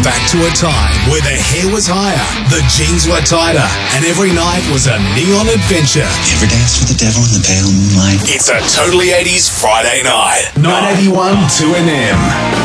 back to a time where the hair was higher, the jeans were tighter, and every night was a neon adventure. Ever dance with the devil in the pale moonlight? It's a Totally 80s Friday night. 981 2NM.